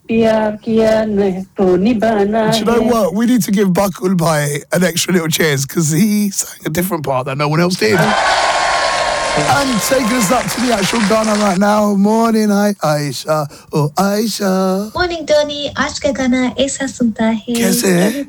प्यार किया नहीं तो निभाना Do you know है. what? We need to give Bakul Bhai an extra little cheers because he sang a different part that no one else did. And taking us up to the actual Ghana right now. Morning, Aisha. Oh, Aisha. Morning Tony आज का गाना ऐसा सुनता है कैसे है?